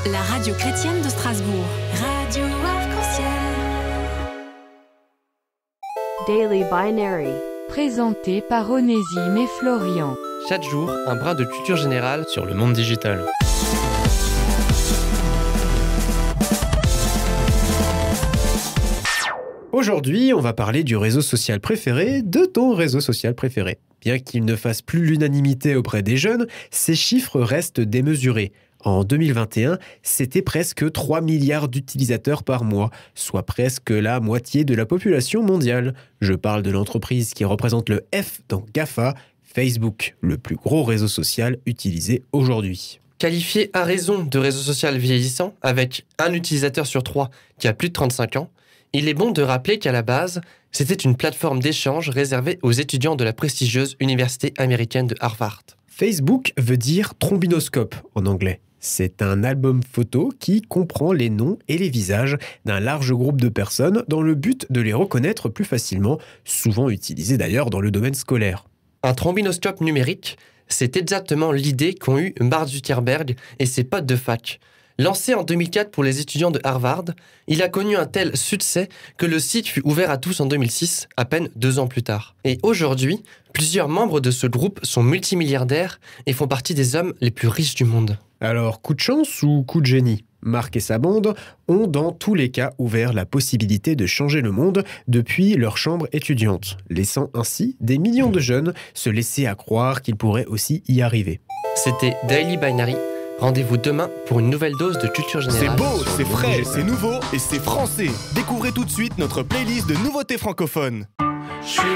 la radio chrétienne de Strasbourg. Radio Arc-en-Ciel. Daily Binary. Présenté par Onésime et Florian. Chaque jour, un brin de culture générale sur le monde digital. Aujourd'hui, on va parler du réseau social préféré de ton réseau social préféré. Bien qu'il ne fasse plus l'unanimité auprès des jeunes, ces chiffres restent démesurés. En 2021, c'était presque 3 milliards d'utilisateurs par mois, soit presque la moitié de la population mondiale. Je parle de l'entreprise qui représente le F dans GAFA, Facebook, le plus gros réseau social utilisé aujourd'hui. Qualifié à raison de réseau social vieillissant, avec un utilisateur sur 3 qui a plus de 35 ans, il est bon de rappeler qu'à la base, c'était une plateforme d'échange réservée aux étudiants de la prestigieuse université américaine de Harvard. Facebook veut dire trombinoscope en anglais. C'est un album photo qui comprend les noms et les visages d'un large groupe de personnes dans le but de les reconnaître plus facilement, souvent utilisé d'ailleurs dans le domaine scolaire. Un trombinoscope numérique, c'est exactement l'idée qu'ont eue Mark Zuckerberg et ses potes de fac. Lancé en 2004 pour les étudiants de Harvard, il a connu un tel succès que le site fut ouvert à tous en 2006, à peine 2 ans plus tard. Et aujourd'hui, plusieurs membres de ce groupe sont multimilliardaires et font partie des hommes les plus riches du monde. Alors, coup de chance ou coup de génie ? Mark et sa bande ont dans tous les cas ouvert la possibilité de changer le monde depuis leur chambre étudiante, laissant ainsi des millions de jeunes se laisser à croire qu'ils pourraient aussi y arriver. C'était Daily Binary. Rendez-vous demain pour une nouvelle dose de culture générale. C'est beau, c'est frais, c'est nouveau et c'est français. Découvrez tout de suite notre playlist de nouveautés francophones.